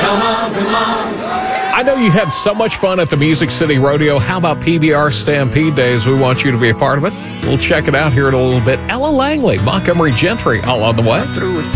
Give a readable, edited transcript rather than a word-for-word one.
Come on, come on. I know you had so much fun at the Music City Rodeo. How about PBR Stampede Days? We want you to be a part of it. We'll check it out here in a little bit. Ella Langley, Montgomery Gentry, all on the way. Through it.